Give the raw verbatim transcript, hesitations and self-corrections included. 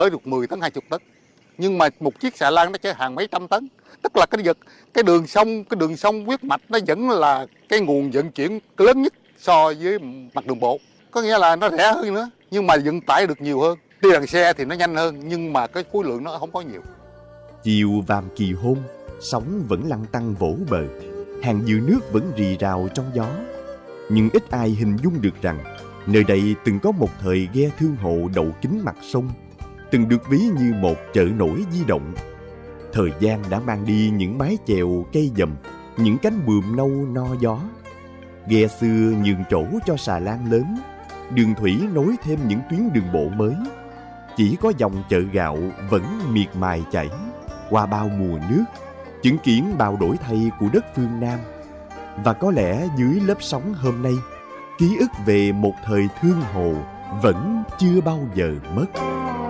tới được mười tấn, hai mươi tấn. Nhưng mà một chiếc xà lan nó chở hàng mấy trăm tấn. Tức là cái vật cái đường sông cái đường sông huyết mạch nó vẫn là cái nguồn vận chuyển lớn nhất so với mặt đường bộ. Có nghĩa là nó rẻ hơn nữa, nhưng mà vận tải được nhiều hơn. Đi bằng xe thì nó nhanh hơn, nhưng mà cái khối lượng nó không có nhiều. Chiều vàm kỳ hôn, sóng vẫn lăn tăn vỗ bờ, hàng dừa nước vẫn rì rào trong gió. Nhưng ít ai hình dung được rằng nơi đây từng có một thời ghe thương hộ đậu kín mặt sông, từng được ví như một chợ nổi di động. Thời gian đã mang đi những mái chèo cây dầm, những cánh buồm nâu no gió. Ghe xưa nhường chỗ cho xà lan lớn, đường thủy nối thêm những tuyến đường bộ mới. Chỉ có dòng chợ gạo vẫn miệt mài chảy qua bao mùa nước, chứng kiến bao đổi thay của đất phương Nam. Và có lẽ dưới lớp sóng hôm nay, ký ức về một thời thương hồ vẫn chưa bao giờ mất.